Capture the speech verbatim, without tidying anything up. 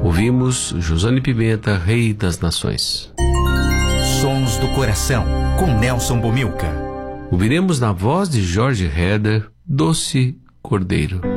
Ouvimos Josane Pimenta, Rei das Nações. Sons do Coração, com Nelson Bomilca. Ouviremos na voz de Jorge Heder, Doce Cordeiro.